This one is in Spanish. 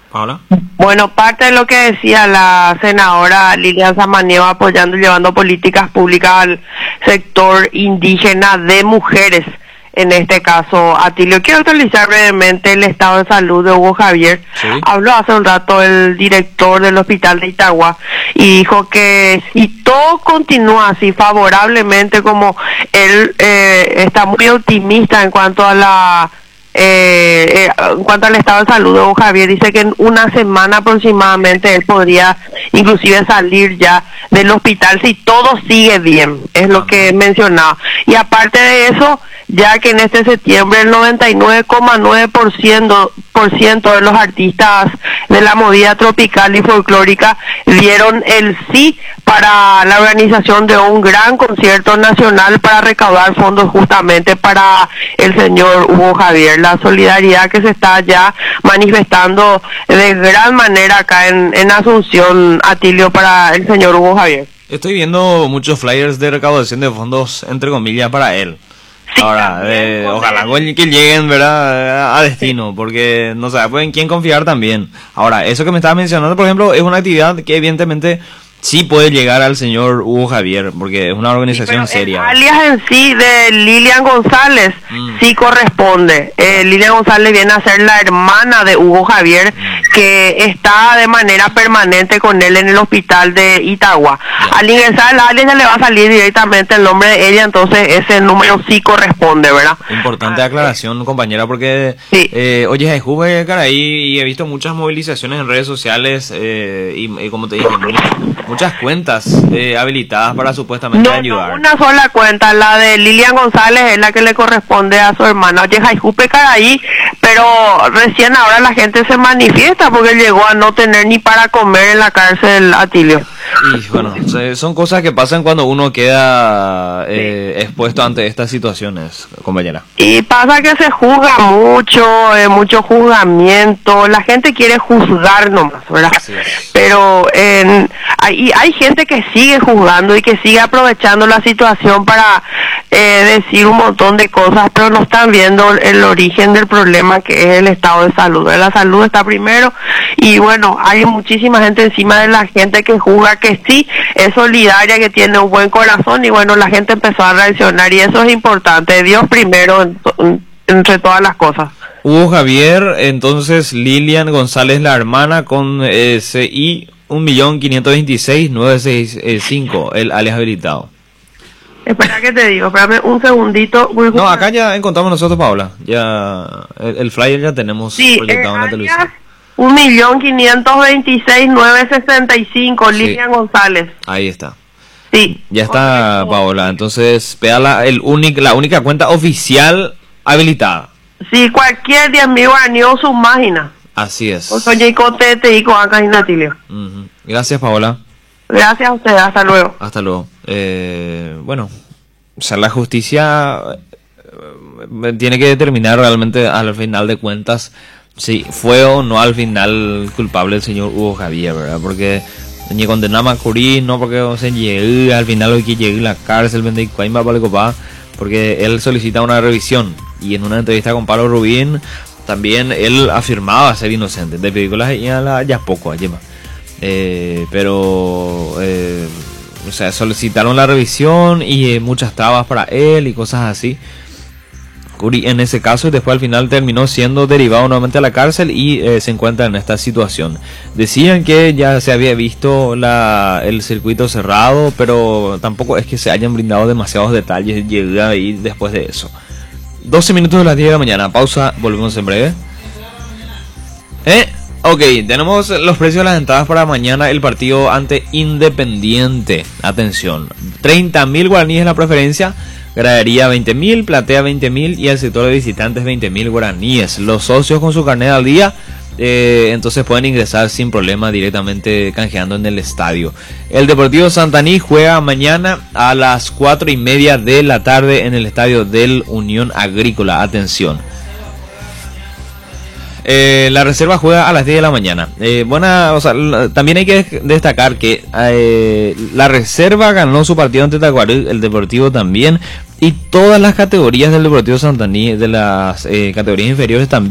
Paola. Bueno, parte de lo que decía la senadora Lilian Samaniego apoyando y llevando políticas públicas al sector indígena de mujeres, en este caso, Atilio. Quiero actualizar brevemente el estado de salud de Hugo Javier. Sí. Habló hace un rato el director del hospital de Itagua y dijo que si todo continúa así favorablemente, como él está muy optimista en cuanto a en cuanto al estado de salud de Hugo Javier, dice que en una semana aproximadamente él podría inclusive salir ya del hospital si todo sigue bien, es lo que mencionaba. Y aparte de eso, ya que en este septiembre el 99,9% de los artistas de la movida tropical y folclórica dieron el sí para la organización de un gran concierto nacional para recaudar fondos justamente para el señor Hugo Javier. La solidaridad que se está ya manifestando de gran manera acá en Asunción, Atilio, para el señor Hugo Javier. Estoy viendo muchos flyers de recaudación de fondos, entre comillas, para él. Sí, ahora, ojalá que lleguen, ¿verdad?, a destino, porque no sabe en quién confiar también. Ahora, eso que me estaba mencionando, por ejemplo, es una actividad que evidentemente sí puede llegar al señor Hugo Javier, porque es una organización seria. El alias en sí de Lilian González sí corresponde. Lilian González viene a ser la hermana de Hugo Javier, que está de manera permanente con él en el hospital de Itagua. Al ingresar el alias ya le va a salir directamente el nombre de ella, entonces ese número sí corresponde, ¿verdad? Importante aclaración, compañera, porque sí. Oye, Juve, caray, y he visto muchas movilizaciones en redes sociales y como te dije, muchas cuentas habilitadas para supuestamente ayudar. No, una sola cuenta, la de Lilian González es la que le corresponde a su hermana. Oye, Jaijupe Caray, pero recién ahora la gente se manifiesta porque llegó a no tener ni para comer en la cárcel, Atilio. Y bueno, son cosas que pasan cuando uno queda expuesto ante estas situaciones, compañera. Y pasa que se juzga mucho, mucho juzgamiento, la gente quiere juzgar nomás, ¿verdad? Pero hay gente que sigue juzgando y que sigue aprovechando la situación para decir un montón de cosas, pero no están viendo el origen del problema, que es el estado de salud. La salud está primero y bueno, hay muchísima gente encima de la gente que juzga, que sí es solidaria, que tiene un buen corazón, y bueno, la gente empezó a reaccionar y eso es importante. Dios primero entre todas las cosas. Hugo Javier, entonces Lilian González, la hermana, con CI 1.526.965, el alias habilitado. Espera que te digo, espérame un segundito. No, acá ya encontramos nosotros, Paola. Ya el flyer ya tenemos proyectado en la televisión. 1.526.965, Lilian González. Ahí está. Sí. Ya está, Paola. Entonces, vea la única cuenta oficial habilitada. Sí, cualquier 10.000 guaraníos su máquina. Así es. Gracias, Paola. Gracias a usted, hasta luego. Hasta luego. Bueno, o sea, la justicia tiene que determinar realmente al final de cuentas si fue o no al final culpable el señor Hugo Javier, ¿verdad? Porque ni condenamos a Curí, no porque se llegue al final hoy que llegue a la cárcel, porque él solicita una revisión, y en una entrevista con Pablo Rubín también él afirmaba ser inocente de películas ya poco allí más. Pero o sea, solicitaron la revisión y muchas trabas para él y cosas así, Curí en ese caso, y después al final terminó siendo derivado nuevamente a la cárcel y se encuentra en esta situación. Decían que ya se había visto el circuito cerrado, pero tampoco es que se hayan brindado demasiados detalles. Llega ahí después de eso. 12 minutos de las 10 de la mañana, pausa, volvemos en breve. Ok, tenemos los precios de las entradas para mañana, el partido ante Independiente. Atención, 30.000 guaraníes en la preferencia, gradería 20.000, platea 20.000 y el sector de visitantes 20.000 guaraníes. Los socios con su carnet al día, entonces pueden ingresar sin problema directamente canjeando en el estadio. El Deportivo Santaní juega mañana a las 4:30 de la tarde en el estadio del Unión Agrícola. Atención. La reserva juega a las 10 de la mañana. También hay que destacar que la reserva ganó su partido ante Tacuarí, el Deportivo también, y todas las categorías del Deportivo Santaní, de las categorías inferiores también.